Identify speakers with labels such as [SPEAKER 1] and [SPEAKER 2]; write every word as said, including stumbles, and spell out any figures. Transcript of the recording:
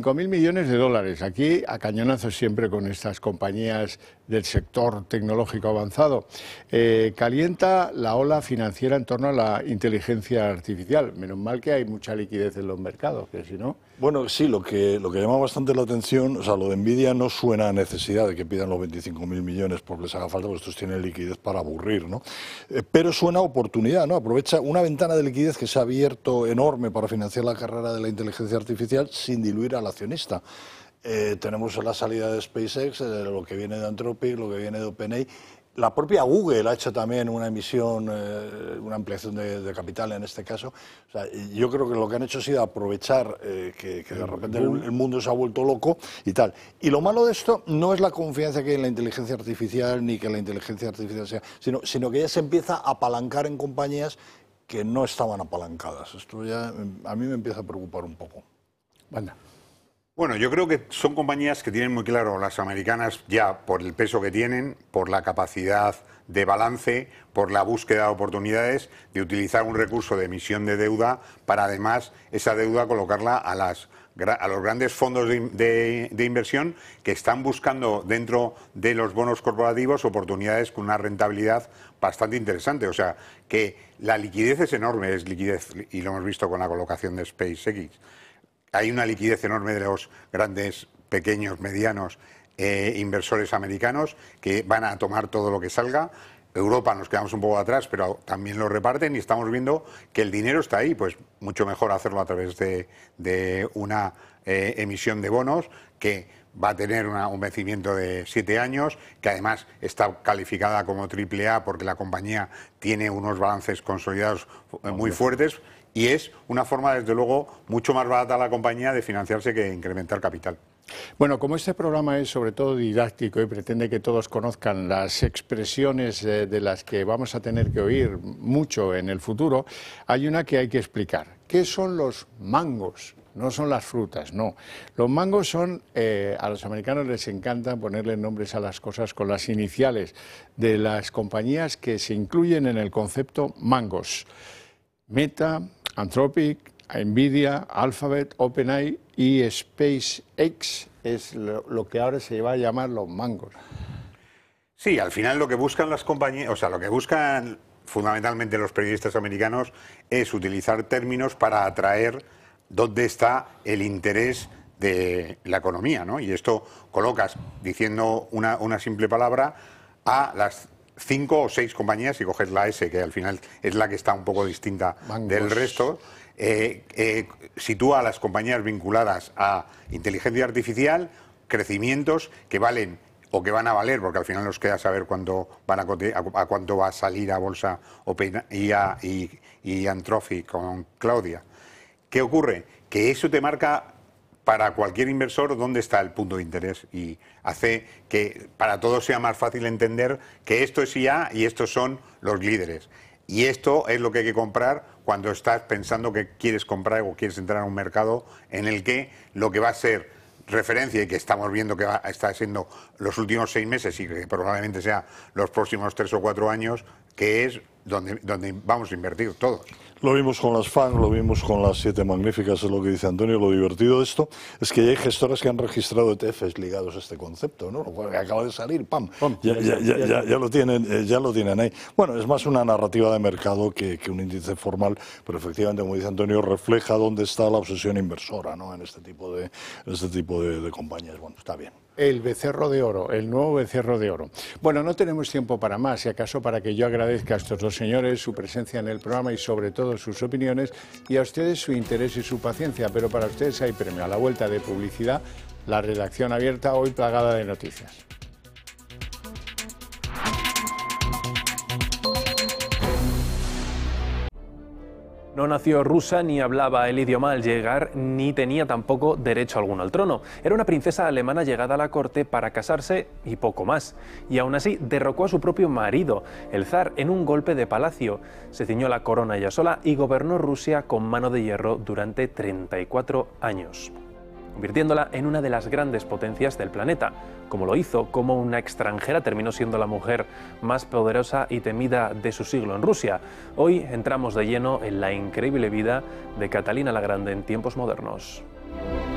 [SPEAKER 1] cinco mil millones de dólares. Aquí a cañonazos siempre con estas compañías del sector tecnológico avanzado. Eh, calienta la ola financiera en torno a la inteligencia artificial. Menos mal que hay mucha liquidez en los mercados, que si no...
[SPEAKER 2] Bueno, sí, lo que, lo que llama bastante la atención, o sea, lo de Nvidia no suena a necesidad de que pidan los veinticinco mil millones porque les haga falta, porque estos tienen liquidez para aburrir, ¿no? Eh, pero suena a oportunidad, ¿no? Aprovecha una ventana de liquidez que se ha abierto enorme para financiar la carrera de la inteligencia artificial sin diluir al accionista. Eh, tenemos la salida de SpaceX, eh, lo que viene de Anthropic, lo que viene de OpenAI. La propia Google ha hecho también una emisión, eh, una ampliación de, de capital en este caso. O sea, yo creo que lo que han hecho ha sido aprovechar eh, que, que de repente el, el mundo se ha vuelto loco y tal. Y lo malo de esto no es la confianza que hay en la inteligencia artificial ni que la inteligencia artificial sea, sino, sino que ya se empieza a apalancar en compañías que no estaban apalancadas. Esto ya a mí me empieza a preocupar un poco.
[SPEAKER 1] Anda.
[SPEAKER 3] Bueno, yo creo que son compañías que tienen muy claro, las americanas, ya por el peso que tienen, por la capacidad de balance, por la búsqueda de oportunidades, de utilizar un recurso de emisión de deuda para además esa deuda colocarla a, las, a los grandes fondos de, de, de inversión que están buscando dentro de los bonos corporativos oportunidades con una rentabilidad bastante interesante. O sea, que la liquidez es enorme, es liquidez, y lo hemos visto con la colocación de SpaceX. Hay una liquidez enorme de los grandes, pequeños, medianos eh, inversores americanos que van a tomar todo lo que salga. Europa nos quedamos un poco atrás, pero también lo reparten y estamos viendo que el dinero está ahí. Pues mucho mejor hacerlo a través de, de una eh, emisión de bonos que va a tener una, un vencimiento de siete años, que además está calificada como triple A porque la compañía tiene unos balances consolidados muy fuertes. Y es una forma, desde luego, mucho más barata a la compañía de financiarse que incrementar capital.
[SPEAKER 1] Bueno, como este programa es sobre todo didáctico y pretende que todos conozcan las expresiones eh, de las que vamos a tener que oír mucho en el futuro, hay una que hay que explicar. ¿Qué son los mangos? No son las frutas, no. Los mangos son, eh, a los americanos les encanta ponerle nombres a las cosas con las iniciales de las compañías que se incluyen en el concepto mangos. Meta, Anthropic, Nvidia, Alphabet, OpenAI y SpaceX es lo, lo que ahora se va a llamar los mangos.
[SPEAKER 3] Sí, al final lo que buscan las compañías, o sea, lo que buscan fundamentalmente los periodistas americanos es utilizar términos para atraer dónde está el interés de la economía, ¿no? Y esto colocas, diciendo una, una simple palabra, a las cinco o seis compañías, y coges la S, que al final es la que está un poco distinta Mangos. del resto, eh, eh, sitúa a las compañías vinculadas a inteligencia artificial, crecimientos que valen o que van a valer, porque al final nos queda saber cuánto van a, a, a cuánto va a salir a bolsa OpenAI y, y Anthropic con Claudia. ¿Qué ocurre? Que eso te marca para cualquier inversor dónde está el punto de interés y hace que para todos sea más fácil entender que esto es I A y estos son los líderes. Y esto es lo que hay que comprar cuando estás pensando que quieres comprar o quieres entrar a un mercado en el que lo que va a ser referencia y que estamos viendo que va, está siendo los últimos seis meses y que probablemente sea los próximos tres o cuatro años, que es donde, donde vamos a invertir todos.
[SPEAKER 2] Lo vimos con las F A N G, lo vimos con las siete magníficas, es lo que dice Antonio. Lo divertido de esto es que ya hay gestores que han registrado E T Fs ligados a este concepto, ¿no? Lo cual acaba de salir, ¡pam! Ya, ya, ya, ya, ya, lo tienen, ya lo tienen ahí. Bueno, es más una narrativa de mercado que, que un índice formal, pero efectivamente, como dice Antonio, refleja dónde está la obsesión inversora, ¿no? En este tipo de, en este tipo de, de compañías. Bueno, está bien.
[SPEAKER 1] El becerro de oro, el nuevo becerro de oro. Bueno, no tenemos tiempo para más, si acaso para que yo agradezca a estos dos señores su presencia en el programa y sobre todo sus opiniones, y a ustedes su interés y su paciencia, pero para ustedes hay premio. A la vuelta de publicidad, la redacción abierta, hoy plagada de noticias.
[SPEAKER 4] No nació rusa ni hablaba el idioma al llegar, ni tenía tampoco derecho alguno al trono. Era una princesa alemana llegada a la corte para casarse y poco más. Y aún así derrocó a su propio marido, el zar, en un golpe de palacio. Se ciñó la corona ella sola y gobernó Rusia con mano de hierro durante treinta y cuatro años, convirtiéndola en una de las grandes potencias del planeta. Como lo hizo, como una extranjera terminó siendo la mujer más poderosa y temida de su siglo en Rusia. Hoy entramos de lleno en la increíble vida de Catalina la Grande en tiempos modernos.